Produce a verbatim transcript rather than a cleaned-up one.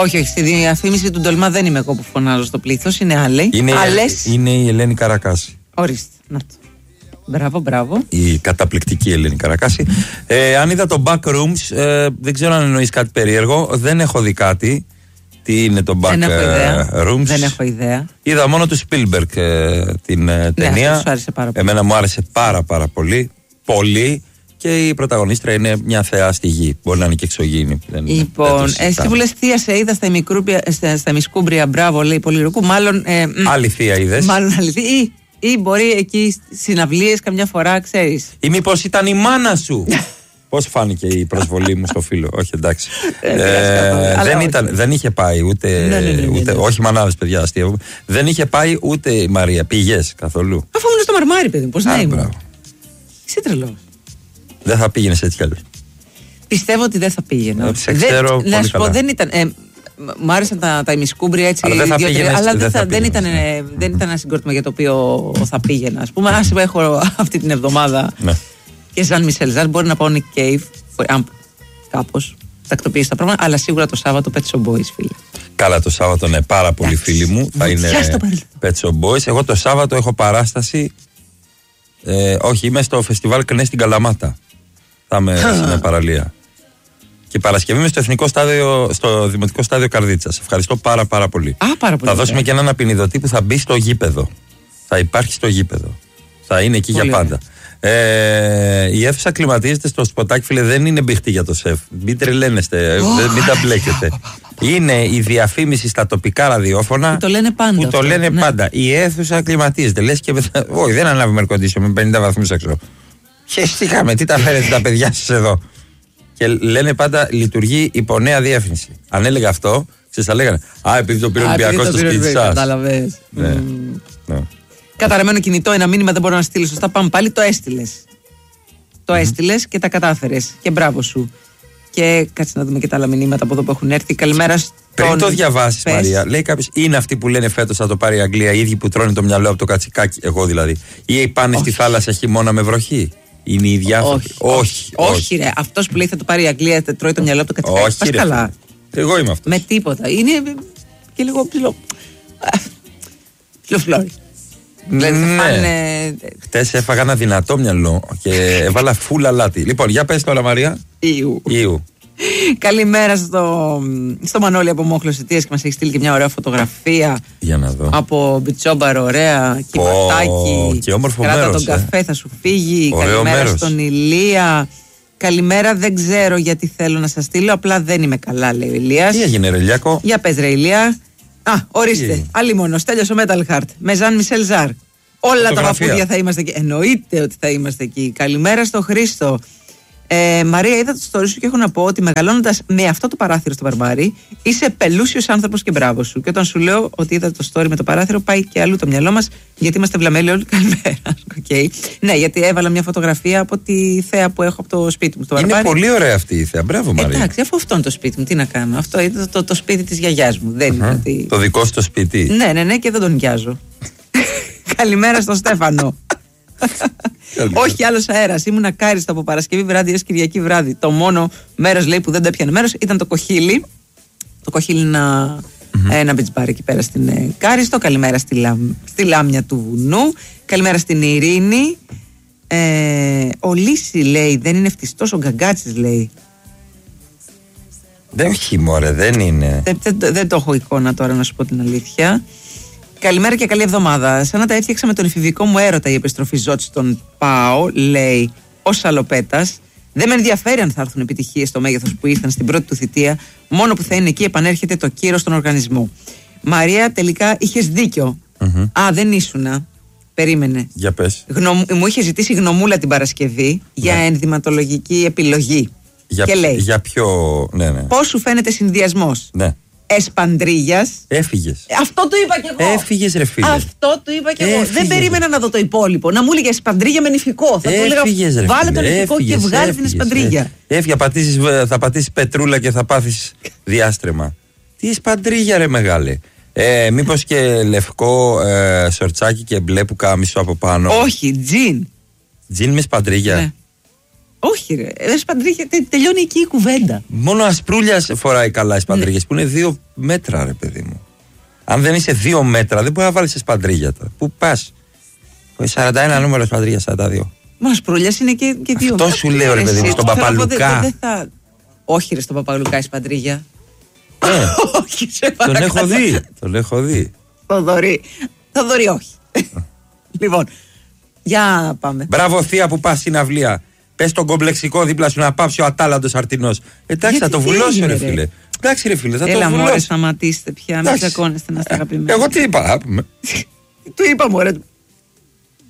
Όχι, όχι. Στη διαφήμιση του Ντολμά δεν είμαι εγώ που φωνάζω στο πλήθος. Είναι άλλη. Είναι, Άλλες... είναι η Ελένη Καρακάση. Ορίστε. Να το. Μπράβο, μπράβο. Η καταπληκτική Ελένη Καρακάση. Ε, αν είδα το Backrooms, ε, δεν ξέρω αν εννοείς κάτι περίεργο. Δεν έχω δει κάτι. Τι είναι το Backrooms. Δεν έχω ιδέα. Είδα μόνο του Spielberg ε, την ε, ταινία. Ναι, σου άρεσε πάρα πολύ. Εμένα μου άρεσε πάρα πάρα πολύ. Πολύ. Και η πρωταγωνίστρια είναι μια θεά στη γη. Μπορεί να είναι και εξωγήινη. Λοιπόν, εσύ που λες θεία σε είδα στα, στα, στα Μισκούμπρια, μπράβο, λέει πολύ ρουκού. Μάλλον. Ε, άλλη θεία είδες. Μάλλον άλλη θεία. Ή, ή μπορεί εκεί συναυλίες καμιά φορά, ξέρεις. Ή μήπως ήταν η μάνα σου. Πώς φάνηκε η προσβολή μου στο φίλο. Όχι, εντάξει. ε, ε, δεν, ήταν, δεν είχε πάει ούτε. Ναι, ναι, ναι, ναι, ούτε ναι. Όχι μανάδες, παιδιά, αστείο. Δεν είχε πάει ούτε η Μαρία. Πήγες καθόλου. Αφού ήμουν στο Μαρμάρι, παιδί μου, πώς να ήμουν. Μπράβο. Είσαι τρελός. Δεν θα πήγαινε έτσι κι αλλιώς. Πιστεύω ότι δεν θα πήγαινε. Ε, σε ξέρω δεν, πολύ να σου πω, καλά. δεν ήταν. Ε, μ' άρεσαν τα, τα ημισκούμπρια έτσι. Αλλά δεν θα δύο, πήγαινες, αλλά δεν δεν, θα θα, δεν, ήταν, πήγαινες. δεν ήταν ένα συγκρότημα για το οποίο θα πήγαινα. Ας πούμε, ας έχω αυτή την εβδομάδα Ναι. και Ζαν Μισελ Ζαν, μπορεί να πάω Nick Cave, αν κάπως τακτοποιήσει τα πράγματα, αλλά σίγουρα το Σάββατο Pet Shop Boys, φίλε. Καλά, το Σάββατο είναι πάρα πολλοί φίλοι μου. Θα είναι Pet Shop Boys. Εγώ το Σάββατο έχω παράσταση. Ε, όχι, είμαι στο φεστιβάλ Κνέ στην Καλαμάτα. Θα είμαι στην παραλία. Και Παρασκευή είμαι στο Εθνικό Στάδιο, στο Δημοτικό Στάδιο Καρδίτσας. Ευχαριστώ πάρα πάρα πολύ. Α, πάρα πολύ. Θα δώσουμε και έναν απεινιδωτή που θα μπει στο γήπεδο. Θα υπάρχει στο γήπεδο. Θα είναι εκεί πολύ για πάντα. Ε, η αίθουσα κλιματίζεται στο σποτάκι, φίλε, δεν είναι μπιχτή για το σεφ. Μην τρελαίνεστε, oh. δεν, μην τα μπλέκετε. Είναι η διαφήμιση στα τοπικά ραδιόφωνα που το λένε πάντα. Που το αυτό, λένε ναι. πάντα. Η αίθουσα κλιματίζεται. Λες και. Όχι, δεν ανάβει air condition με πενήντα βαθμούς έξω. Και στήχαμε, τι τα φέρετε τα παιδιά σας εδώ. Και λένε πάντα λειτουργεί υπό νέα διεύθυνση. Αν έλεγα αυτό, ξέρεις, θα λέγανε Α, επειδή το πήρε ο Ολυμπιακός στο σπίτι σας. Κατάλαβες. Ναι. Ναι. Καταραμένο κινητό, ένα μήνυμα δεν μπορώ να στείλω σωστά. Πάμε πάλι, το έστειλες. Το έστειλες και τα κατάφερες. Και μπράβο σου. Και κάτσε να δούμε και τα άλλα μηνύματα από εδώ που έχουν έρθει. Καλημέρα στον. Πριν το διαβάσεις, Μαρία, λέει κάποιος, είναι αυτοί που λένε φέτος θα το πάρει η Αγγλία, οι ίδιοι που τρώνε το μυαλό από το κατσικάκι, εγώ δηλαδή. Ή πάνε στη θάλασσα χειμώνα με βροχή. Είναι οι διάφοροι. Όχι, όχι, όχι, όχι, ρε. Αυτός που λέει θα το πάρει η Αγγλία, θα τρώει το μυαλό από το κατσικάκι. Όχι, πας ρε, καλά. Εγώ είμαι αυτός. Με τίποτα. Είναι και λίγο ψηλό. Ψιλοφλόρι. Δηλαδή θα φάνε. Χτες έφαγα ένα δυνατό μυαλό και έβαλα φούλα αλάτι. Λοιπόν, για πες τώρα, Μαρία. Ιου. Ιου. Καλημέρα στο, στο Μανώλη από Μόχλος Αιτίας και μας έχει στείλει και μια ωραία φωτογραφία. Για να δω. Από μπιτσόμπαρο, ωραία, κυματάκι. Και όμορφο κράτα μέρος, τον καφέ, ε. θα σου φύγει. Ωραίο Καλημέρα μέρος. στον Ηλία. Καλημέρα, δεν ξέρω γιατί θέλω να σας στείλω. Απλά δεν είμαι καλά, λέει ο Ηλίας. Τι έγινε, ρε Ηλιάκο. Για πες, ρε Ηλία. Α, ορίστε. Τι? Άλλη μόνο. Τέλειωσε ο Metal Heart. Με Ζαν Μισελ Ζαρ. Όλα τα παππούδια θα είμαστε εκεί. Εννοείται ότι θα είμαστε εκεί. Καλημέρα στο Χρήστο. Ε, Μαρία, είδα το story σου και έχω να πω ότι μεγαλώνοντας με αυτό το παράθυρο στο Μπαρμπάρι, είσαι πελούσιος άνθρωπος και μπράβο σου. Και όταν σου λέω ότι είδα το story με το παράθυρο, πάει και αλλού το μυαλό μας, γιατί είμαστε βλαμμένοι όλοι. Καλημέρα. Okay. Ναι, γιατί έβαλα μια φωτογραφία από τη θέα που έχω από το σπίτι μου στο Μπαρμπάρι. Είναι πολύ ωραία αυτή η θέα. Μπράβο, Μαρία. Εντάξει, αφού αυτό είναι το σπίτι μου, τι να κάνω. Αυτό είναι το, το, το σπίτι της γιαγιάς μου. Δεν είναι ότι... Το δικό σου το σπίτι. Ναι, ναι, ναι, και δεν τον νοικιάζω. Καλημέρα στον Στέφανο. Όχι άλλο αέρα. Ήμουν ακάριστο από Παρασκευή βράδυ έως Κυριακή βράδυ. Το μόνο μέρος, λέει, που δεν το έπιανε μέρος ήταν το Κοχύλι. Το Κοχύλι είναι ένα, mm-hmm. ένα beach bar εκεί πέρα στην ε, Κάριστο. Καλημέρα στη, λάμ, στη Λάμια του Βουνού. Καλημέρα στην Ειρήνη. Ε, ο Λύση, λέει, δεν είναι φτιστός ο Γκαγκάτσης, λέει. Δεν, όχι, μωρέ, δεν είναι. Δεν, δεν, δεν το έχω εικόνα τώρα, να σου πω την αλήθεια. Καλημέρα και καλή εβδομάδα. Σαν να τα έφτιαξα με τον εφηβικό μου έρωτα η επιστροφή Ζώτης στον ΠΑΟ, λέει ο Σαλοπέτας. Δεν με ενδιαφέρει αν θα έρθουν επιτυχίες στο μέγεθος που ήρθαν στην πρώτη του θητεία, μόνο που θα είναι εκεί επανέρχεται το κύρος στον οργανισμό. Μαρία, τελικά είχες δίκιο. Mm-hmm. Α, δεν ήσουνα. Περίμενε. Για πες. Γνω... Μου είχε ζητήσει γνωμούλα την Παρασκευή ναι. για ενδυματολογική επιλογή. Για, και λέει. Για ποιο. Ναι, ναι. Πώς σου φαίνεται συνδυασμός. Ναι. Εσπαντρίγιας. Έφυγες. Αυτό του είπα κι εγώ. Έφυγες, ρε φίλε. Αυτό του είπα κι εγώ. Έφυγες, δεν περίμενα να δω το υπόλοιπο. Να μου έλεγε εσπαντρίγια με νηφικό. Θα έφυγες, του έλεγα ρε, βάλε το νηφικό και βγάλε έφυγες, την εσπαντρίγια. Έφυγε, πατήσεις, θα πατήσεις πετρούλα και θα πάθεις διάστρεμα. Τι εσπαντρίγια, ρε μεγάλε. Ε, μήπως και λευκό ε, σορτσάκι και μπλε που κάμισο από πάνω. Όχι, τζιν. Τζιν με σπαντρίγια. Ναι. Όχι, ρε. Ε, σπαντρίγια, τε, τελειώνει εκεί η κουβέντα. Μόνο Ασπρούλια φοράει καλά οι σπαντρίγια ναι. που είναι δύο μέτρα, ρε παιδί μου. Αν δεν είσαι δύο μέτρα, δεν μπορεί να βάλει σπαντρίγια τώρα. Πού πα. σαράντα ένα νούμερο σπαντρίγια, σαράντα δύο. Μα Ασπρούλια είναι και, και δύο μέτρα. Αυτό σου λέω, ρε παιδί μου, στον Παπαλουκά. Δε, δε θα... Όχι, ρε, στον Παπαλουκά η σπαντρίγια. Ε, όχι, σε παρακαλώ. Τον έχω δει. Τον έχω δει. Θοδωρή. Θοδωρή, όχι. Λοιπόν, για πάμε. Μπράβο, θεία που πα στην αυλία. Πες τον κομπλεξικό δίπλα σου να πάψει ο ατάλλαντος αρτινός. Εντάξει, θα το βουλώσω, ρε φίλε. Εντάξει, ρε φίλε, θα Έλα, το βουλώσω. Έλα, μωρέ, σταματήστε πια. Μην τσακώνεστε να είστε αγαπημένοι. Εγώ τι είπα, να πούμε. Του είπα, μωρέ.